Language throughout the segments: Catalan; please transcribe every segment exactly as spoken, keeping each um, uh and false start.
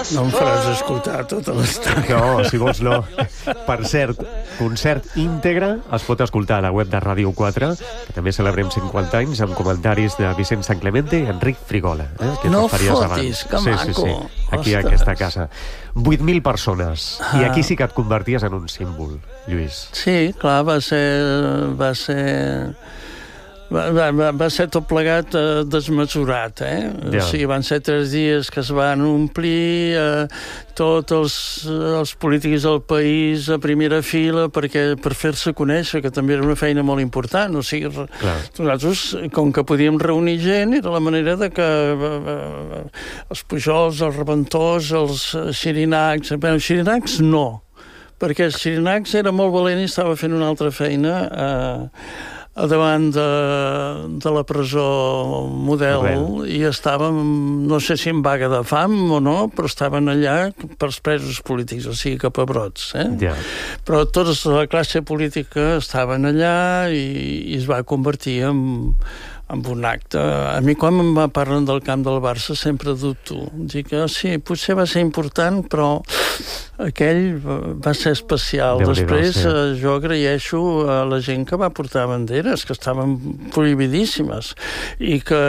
No em faràs escoltar tota l'estona. No, si vols no. Per cert, concert íntegre es pot escoltar a la web de Ràdio quatre, que també celebrem cinquanta anys, amb comentaris de Vicent Sanclemente i Enric Frigola. Eh, que no fotis, abans. Que sí, maco. Sí, sí, aquí a aquesta casa. vuit mil persones. Ah. I aquí sí que et converties en un símbol, Lluís. Sí, clar, va ser... Va ser... Va, va, va ser tot plegat eh, desmesurat, eh? Ja. O sigui, van ser tres dies que es van omplir eh, tots els, els polítics del país a primera fila perquè per fer-se conèixer, que també era una feina molt important. O sigui, clar. Nosaltres, com que podíem reunir gent, era la manera de que eh, els Pujols, els Reventós, els Xirinacs... Bé, els Xirinacs no, perquè els Xirinacs era molt valent i estava fent una altra feina... Eh, davant de, de la presó Model, Model i estàvem, no sé si en vaga de fam o no, però estaven allà pels presos polítics, o sigui que pebrots, eh? Yeah. Però tota la classe política estaven allà i, i es va convertir en, en un acte. A mi quan em parlen del camp del Barça sempre dubto. Dic que sí, potser va ser important, però aquell va ser especial. Déu Després sí. Jo agraeixo a la gent que va portar banderes, que estaven prohibidíssimes, i que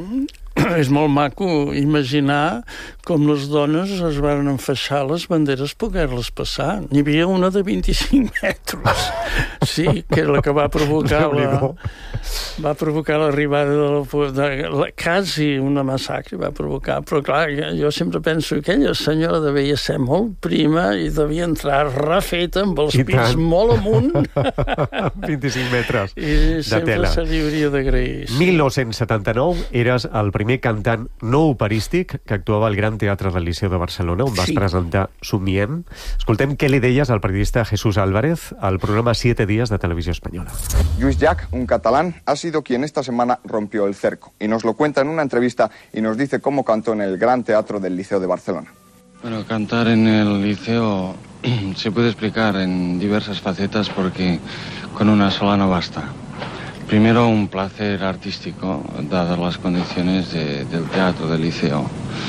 és molt maco imaginar com les dones es van enfaixar les banderes poder-les passar. N'hi havia una de vint-i-cinc metres. Sí, que era la que va provocar la, va provocar l'arribada de la, de la, quasi una massacre va provocar, però clar, jo sempre penso que aquella senyora devia ser molt prima i devia entrar refeta amb els pits molt amunt. vint-i-cinc metres I de sempre tela. Se li hauria d'agrair. Sí. mil nou-cents setanta-nou eres el primer cantant no operístic que actuava al Gran Teatre del Liceu de Barcelona, on vas sí. presentar Somiem. Escoltem què li deies al periodista Jesús Álvarez al programa Siete Días de Televisió Espanyola. Lluís Llach, un catalán, ha sido quien esta semana rompió el cerco y nos lo cuenta en una entrevista y nos dice cómo cantó en el Gran Teatro del Liceo de Barcelona. Bueno, cantar en el liceo se puede explicar en diversas facetas porque con una sola no basta. Primero, un placer artístico, dadas las condiciones de, del teatro del liceo.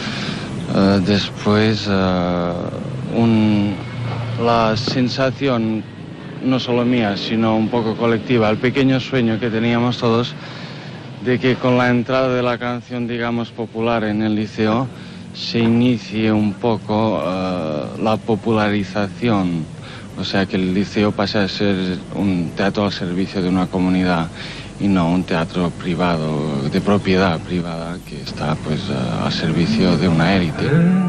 Uh, después, uh, un, la sensación, no solo mía, sino un poco colectiva, el pequeño sueño que teníamos todos de que con la entrada de la canción, digamos, popular en el liceo, se inicie un poco uh, la popularización. O sea, que el liceo pase a ser un teatro al servicio de una comunidad y no un teatro privado, de propiedad privada, que está pues al servicio de una élite.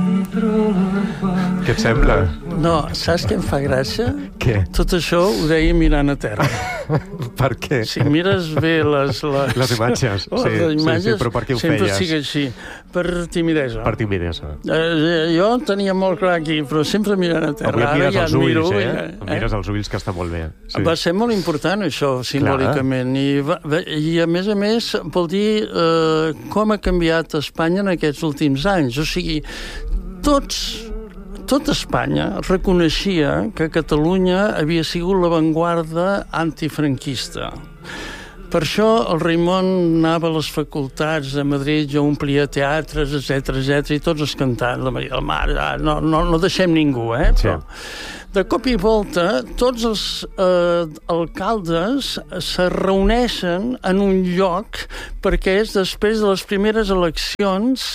Què et sembla? No, saps què em fa gràcia? Què? Tot això ho deia mirant a terra. Per què? Si mires bé les... Les, les imatges, les sí, imatges, sí, sí, però per què ho sempre feies? Sempre sigui així, per timidesa. Per timidesa. Eh, jo tenia molt clar aquí, però sempre mirant a terra. Avui et mires ja els ulls, miro, eh? Ja, eh? Mires els ulls, que està molt bé. Sí. Va ser molt important, això, simbòlicament. I, va, I, a més a més, vol dir eh, com ha canviat Espanya en aquests últims anys. O sigui, tots... Tot Espanya reconeixia que Catalunya havia sigut l'avantguarda antifranquista. Per això el Raimon anava a les facultats de Madrid, jo omplia teatres, etcètera, etcètera, i tots es cantant, la Maria del Mar, no, no, no deixem ningú, eh? Però, de cop i volta, tots els eh, alcaldes se reuneixen en un lloc perquè és després de les primeres eleccions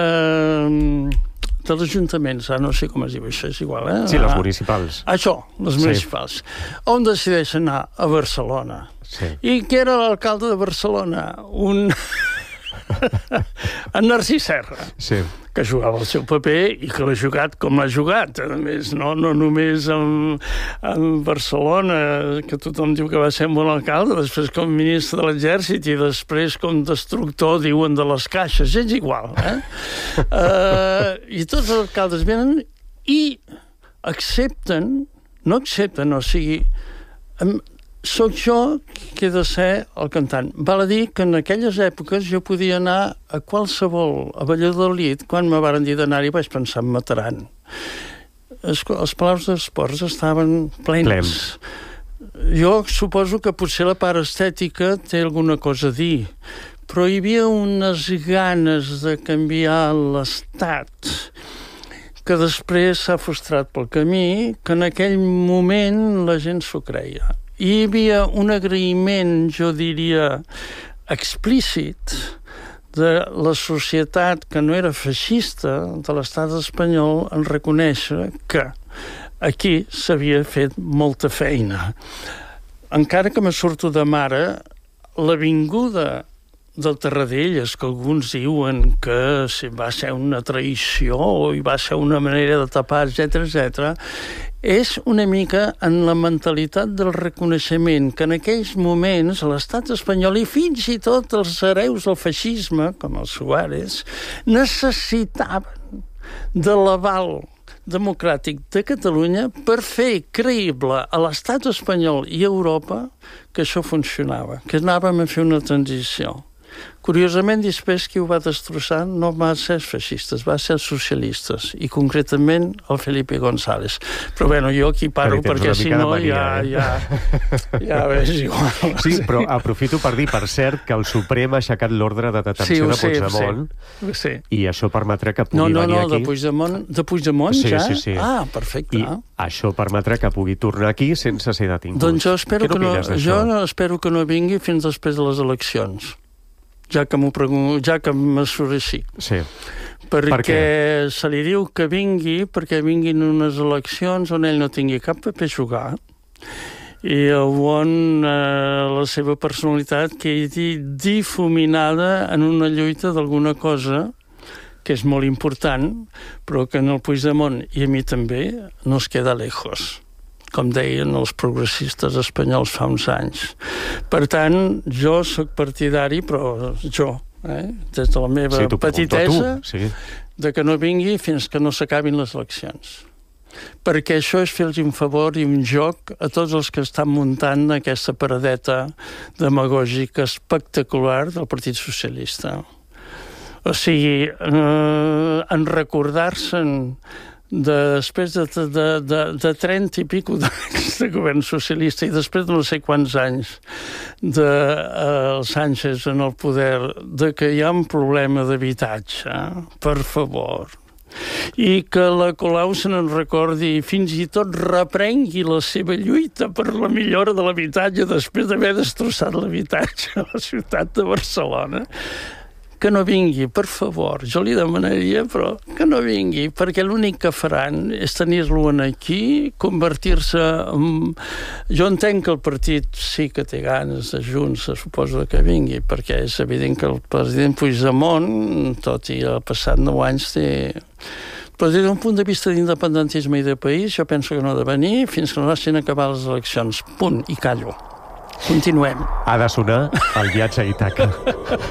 eh, dels ajuntaments, ah, no sé com es diu això, és igual, eh? Sí, les municipals. Ah, això, les municipals. Sí. On decideix anar? A Barcelona. Sí. I qui era l'alcalde de Barcelona? Un... en Narcís Serra. Sí. Que jugava el seu paper i que l'ha jugat com l'ha jugat. A més, no, no només en, en Barcelona, que tothom diu que va ser un bon alcalde, després com ministre de l'exèrcit i després com destructor, diuen, de les caixes. És igual, eh? uh, I tots els alcaldes venen i accepten, no accepten, o sigui, soc jo que he de ser el cantant. Val a dir que en aquelles èpoques jo podia anar a qualsevol, a Valladolid, quan me varen dir d'anar-hi vaig pensar, em mataran. Els, els palaus d'esports estaven plens. Plens. Jo suposo que potser la part estètica té alguna cosa a dir, però hi havia unes ganes de canviar l'estat que després s'ha frustrat pel camí, que en aquell moment la gent s'ho creia. I hi havia un agraïment, jo diria, explícit de la societat que no era feixista de l'estat espanyol en reconèixer que aquí s'havia fet molta feina. Encara que me surto de mare, l'avinguda del Tarradellas, que alguns diuen que va ser una traïció i va ser una manera de tapar, etcètera, etcètera, és una mica en la mentalitat del reconeixement que en aquells moments l'estat espanyol i fins i tot els hereus del feixisme, com els Suárez, necessitaven de l'aval democràtic de Catalunya per fer creïble a l'estat espanyol i a Europa que això funcionava, que anàvem a fer una transició. Curiosament, després qui ho va destrossar no va ser els feixistes, va ser els socialistes, i concretament el Felipe González. Però bueno, jo aquí paro perquè si no ja, ja, ja és igual. Sí, però aprofito per dir, per cert, que el Suprem ha aixecat l'ordre de detenció de Puigdemont, i això permetrà que pugui venir aquí... No, no, no, de Puigdemont, de Puigdemont ja? Sí, sí, sí. Ah, perfecte. I això permetrà que pugui tornar aquí sense ser detingut. Doncs jo espero que no, jo espero que no vingui fins després de les eleccions. Ja que m'ho pregunto, ja que me surt així. Sí. Perquè per se li diu que vingui, perquè vinguin unes eleccions on ell no tingui cap paper a jugar i on eh, la seva personalitat quedi difuminada en una lluita d'alguna cosa que és molt important, però que en el Puigdemont, i a mi també, no es queda lejos, com deien els progressistes espanyols fa uns anys. Per tant, jo sóc partidari, però jo, eh, des de la meva sí, petitesa, sí. de que no vingui fins que no s'acabin les eleccions. Perquè això és fer-los un favor i un joc a tots els que estan muntant aquesta paradeta demagògica espectacular del Partit Socialista. O sigui, eh, en recordar-se'n de, després de, de, de, de trenta i pico d'anys de govern socialista i després de no sé quants anys de uh, Sánchez en el poder, de que hi ha un problema d'habitatge, per favor, i que la Colau se n'en recordi i fins i tot reprengui la seva lluita per la millora de l'habitatge després d'haver destrossat l'habitatge a la ciutat de Barcelona. Que no vingui, per favor, jo li demanaria, però que no vingui, perquè l'únic que faran és tenir-lo aquí, convertir-se en... Jo entenc que el partit sí que té ganes de Junts, se suposa que vingui, perquè és evident que el president Puigdemont, tot i el passat nou anys, té... Però des d'un punt de vista d'independentisme i de país, jo penso que no ha de venir fins que no hagin acabat les eleccions. Punt, i callo. Continuem. Ha de sonar el viatge a Ítaca.